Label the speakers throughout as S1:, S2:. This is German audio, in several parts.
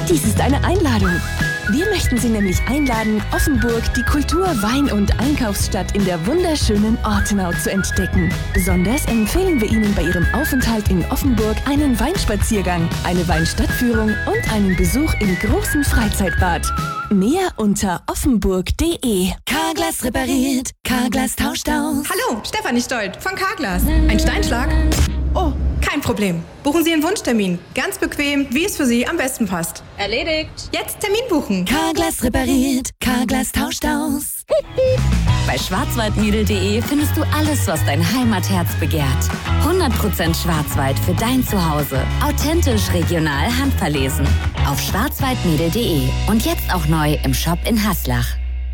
S1: Dies ist eine Einladung. Wir möchten Sie nämlich einladen, Offenburg, die Kultur-, Wein- und Einkaufsstadt in der wunderschönen Ortenau zu entdecken. Besonders empfehlen wir Ihnen bei Ihrem Aufenthalt in Offenburg einen Weinspaziergang, eine Weinstadtführung und einen Besuch im großen Freizeitbad. Mehr unter offenburg.de.
S2: Carglass repariert, Carglass tauscht aus.
S3: Hallo, Stefanie Stolt von Carglass. Ein Steinschlag? Oh, kein Problem. Buchen Sie einen Wunschtermin. Ganz bequem, wie es für Sie am besten passt.
S4: Erledigt.
S3: Jetzt Termin buchen.
S2: Carglass repariert, Carglass tauscht aus.
S5: Bei schwarzwaldmädel.de findest du alles, was dein Heimatherz begehrt. 100% Schwarzwald für dein Zuhause. Authentisch, regional, handverlesen. Auf schwarzwaldmädel.de. Und jetzt auch neu im Shop in Haslach.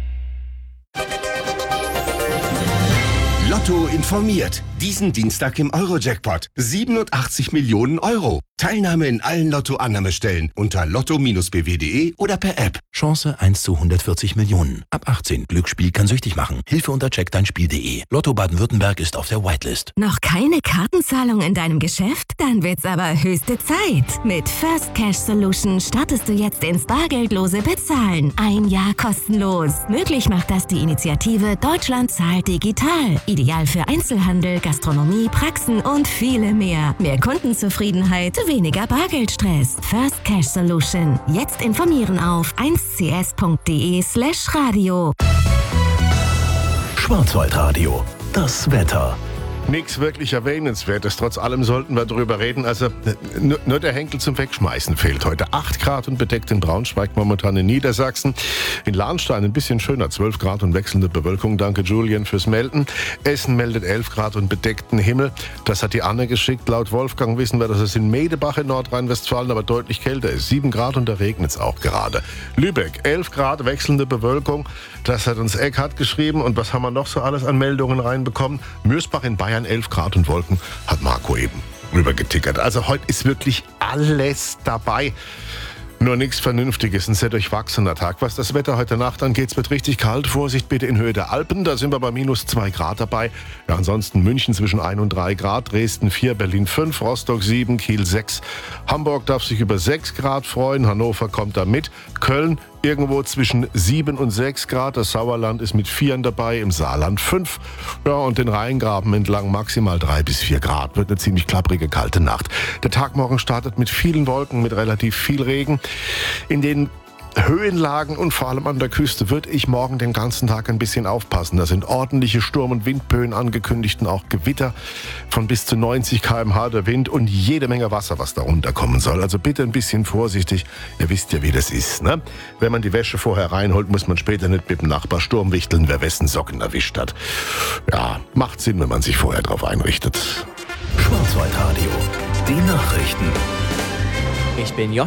S6: Lotto informiert. Diesen Dienstag im Euro-Jackpot. 87 Millionen Euro. Teilnahme in allen Lotto-Annahmestellen unter lotto-bw.de oder per App.
S7: Chance 1 zu 140 Millionen. Ab 18. Glücksspiel kann süchtig machen. Hilfe unter checkdeinspiel.de. Lotto Baden-Württemberg ist auf der Whitelist.
S8: Noch keine Kartenzahlung in deinem Geschäft? Dann wird's aber höchste Zeit. Mit First Cash Solution startest du jetzt ins bargeldlose Bezahlen. 1 Jahr kostenlos. Möglich macht das die Initiative Deutschland zahlt digital. Ideal für Einzelhandel, Gastronomie, Praxen und viele mehr. Mehr Kundenzufriedenheit, weniger Bargeldstress. First Cash Solution. Jetzt informieren auf 1cs.de/radio.
S7: Schwarzwaldradio. Das Wetter.
S9: Nichts wirklich Erwähnenswertes. Trotz allem sollten wir darüber reden. Also nur der Henkel zum Wegschmeißen fehlt heute. 8 Grad und bedeckt in Braunschweig, momentan in Niedersachsen. In Lahnstein ein bisschen schöner, 12 Grad und wechselnde Bewölkung. Danke Julian fürs Melden. Essen meldet 11 Grad und bedeckten Himmel. Das hat die Anne geschickt. Laut Wolfgang wissen wir, dass es in Medebach in Nordrhein-Westfalen aber deutlich kälter ist. 7 Grad und da regnet es auch gerade. Lübeck, 11 Grad, wechselnde Bewölkung. Das hat uns Eckhard geschrieben. Und was haben wir noch so alles an Meldungen reinbekommen? Mürsbach in Bayern 11 Grad und Wolken, hat Marco eben rübergetickert. Also heute ist wirklich alles dabei. Nur nichts Vernünftiges, ein sehr durchwachsener Tag. Was das Wetter heute Nacht angeht, es wird richtig kalt. Vorsicht bitte in Höhe der Alpen, da sind wir bei minus 2 Grad dabei. Ja, ansonsten München zwischen 1 und 3 Grad, Dresden 4, Berlin 5, Rostock 7, Kiel 6. Hamburg darf sich über 6 Grad freuen, Hannover kommt da mit. Köln irgendwo zwischen 7 und 6 Grad. Das Sauerland ist mit 4 dabei, im Saarland 5. Ja, und den Rheingraben entlang maximal 3 bis 4 Grad. Wird eine ziemlich klapprige, kalte Nacht. Der Tag morgen startet mit vielen Wolken, mit relativ viel Regen. In den Höhenlagen und vor allem an der Küste würde ich morgen den ganzen Tag ein bisschen aufpassen. Da sind ordentliche Sturm- und Windböen angekündigt und auch Gewitter von bis zu 90 km/h der Wind und jede Menge Wasser, was da runterkommen soll. Also bitte ein bisschen vorsichtig. Ihr wisst ja, wie das ist, ne? Wenn man die Wäsche vorher reinholt, muss man später nicht mit dem Nachbar Sturmwichteln, wer wessen Socken erwischt hat. Ja, macht Sinn, wenn man sich vorher darauf einrichtet.
S7: Schwarzwaldradio. Die Nachrichten.
S10: Ich bin